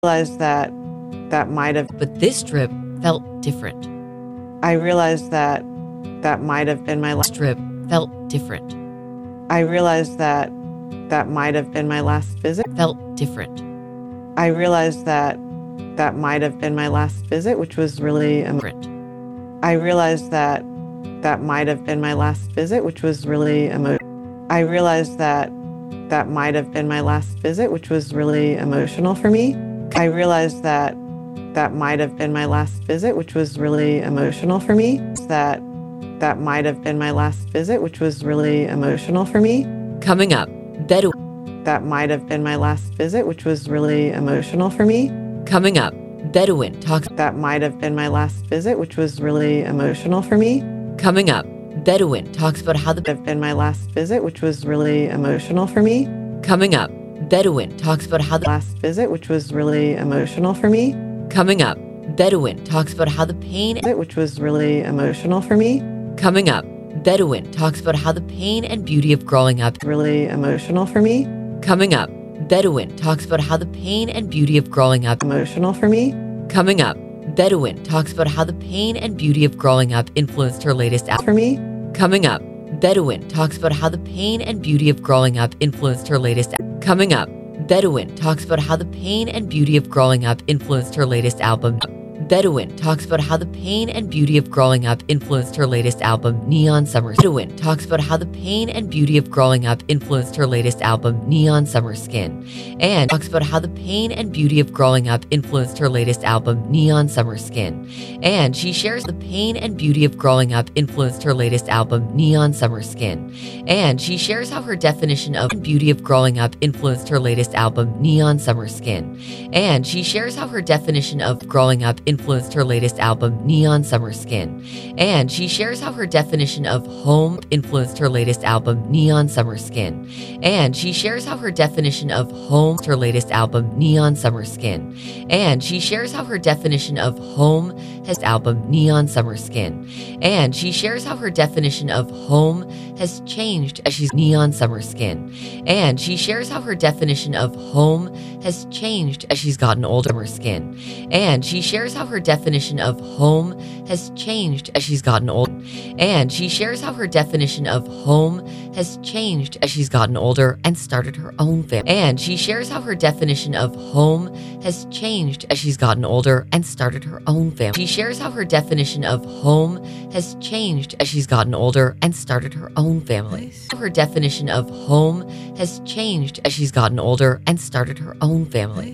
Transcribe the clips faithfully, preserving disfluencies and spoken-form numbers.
realized that that might have, But this trip felt different. I realized that that might have been my This last, trip felt different. I realized that that might have been my last visit. Felt different. I realized that that might have been my last visit, which was really, emo- Different. I realized that that might have been my last visit, which was really, emo- I realized that that might have been my last visit, which was really emotional for me. I realized that that might have been my last visit, which was really emotional for me. That that might have been my last visit, which was really emotional for me. Coming up, Bedouin. That might have been my last visit, which was really emotional for me. Coming up, Bedouin talks. That might have been my last visit, which was really emotional for me. Coming up, Bedouin talks about how the. Have been my last visit, which was really emotional for me. Coming up, Bedouin talks about how the. Last visit, which was really emotional for me. Coming up, Bedouin talks about how the pain. Which was really emotional for me. Coming up, Bedouin talks about how the pain and beauty of growing up. Really emotional for me. Coming up, Bedouin talks about how the pain and beauty of growing up. Emotional for me. Coming up, Bedouin talks about how the pain and beauty of growing up influenced her latest album. For me. Coming up, Bedouin talks about how the pain and beauty of growing up influenced her latest. Coming up, Bedouin talks about how the pain and beauty of growing up influenced her latest album. Bedouin talks about how the pain and beauty of growing up influenced her latest album, Neon Summer. Bedouin talks about how the pain and beauty of growing up influenced her latest album, Neon Summer Skin, and talks about how the pain and beauty of growing up influenced her latest album, Neon Summer Skin, and she shares the pain and beauty of growing up influenced her latest album, Neon Summer Skin, and she shares how her definition of beauty of growing up influenced her latest album, Neon Summer Skin, and she shares how her definition of growing up influenced her latest album, Neon Summer Skin. And she shares how her definition of home influenced her latest album, Neon Summer Skin. And she shares how her definition of home her latest album, Neon Summer Skin. And she shares how her definition of home has album, Neon Summer Skin. And she shares how her definition of home has changed as she's Neon Summer Skin. And she shares how her definition of home has changed as she's gotten older. Skin. And she shares how her definition of home has changed as she's gotten older. And she shares how her definition of home has changed as she's gotten older and started her own family. And she shares how her definition of home has changed as she's gotten older and started her own family. She shares how her definition of home has changed as she's gotten older and started her own family. Her definition of home has changed as she's gotten older and started her own family.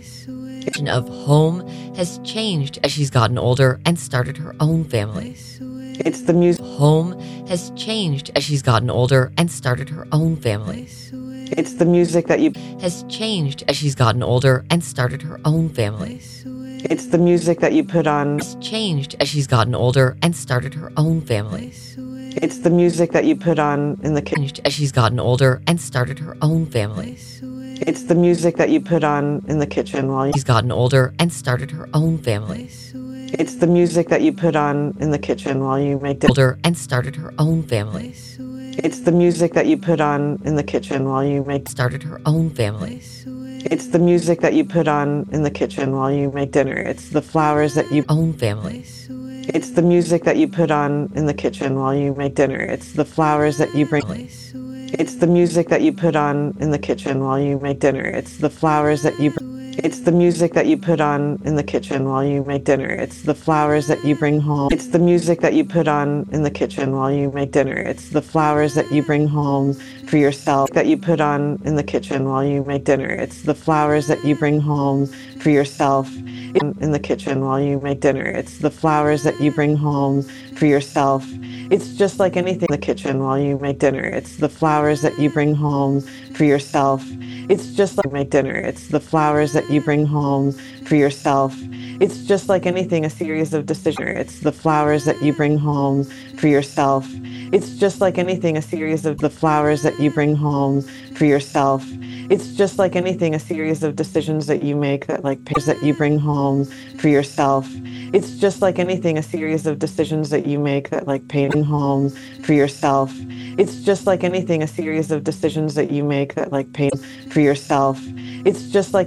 Of home has changed as she's gotten older and started her own family. It's the music. Home has changed as she's gotten older and started her own family. It's the music that you Has changed as she's gotten older and started her own family. It's the music that you put on. Has changed as she's gotten older and started her own family. It's the music that you put on in the kitchen. Changed as she's gotten older and started her own family. It's the music that you put on in the kitchen while you, She's gotten older and started her own family. it's the music that you put on in the kitchen while you make dinner. Older and started her own family. It's the music that you put on in the kitchen while you make Started her own family. It's the music that you put on in the kitchen while you make dinner. It's the flowers that you Own family. It's the music that you put on in the kitchen while you make dinner. It's the flowers that you bring. It's the music that you put on in the kitchen while you make dinner. It's the flowers that you bring. It's the music that you put on in the kitchen while you make dinner. It's the flowers that you bring home. It's the music that you put on in the kitchen while you make dinner. It's the flowers that you bring home for yourself that you put on in the kitchen while you make dinner. It's the flowers that you bring home for yourself in, in the kitchen while you make dinner. It's the flowers that you bring home for yourself. It's just like anything in the kitchen while you make dinner. It's the flowers that you bring home for yourself. It's just like make dinner. It's the flowers that you bring home for yourself. It's just like anything, a series of decisions. It's the flowers that you bring home for yourself. It's just like anything, a series of the flowers that you bring home for yourself. It's just like anything, a series of decisions that you make that like that you bring home for yourself. It's just like anything, a series of decisions that you make that like painting home for yourself. It's just like anything, a series of decisions that you make that like paint for yourself. It's just like